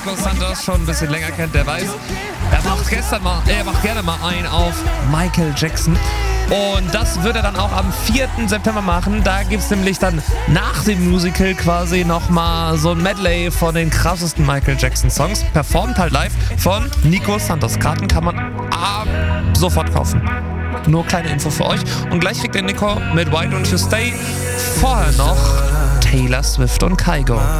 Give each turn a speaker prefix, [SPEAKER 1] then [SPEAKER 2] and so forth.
[SPEAKER 1] Nico Santos schon ein bisschen länger kennt, der weiß, er macht gerne mal ein auf Michael Jackson. Und das wird er dann auch am 4. September machen. Da gibt es nämlich dann nach dem Musical quasi nochmal so ein Medley von den krassesten Michael Jackson Songs. Performt halt live von Nico Santos. Karten kann man sofort kaufen. Nur kleine Info für euch. Und gleich kriegt der Nico mit Why Don't You Stay vorher noch Taylor Swift und Kygo.